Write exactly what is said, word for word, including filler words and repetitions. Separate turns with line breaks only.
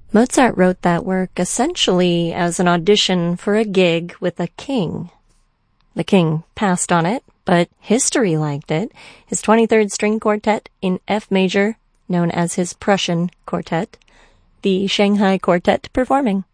Mozart wrote that work essentially as an audition for a gig with a king. The king passed on it, but history liked it. His twenty-third string quartet in F major, known as his Prussian Quartet, the Shanghai Quartet performing.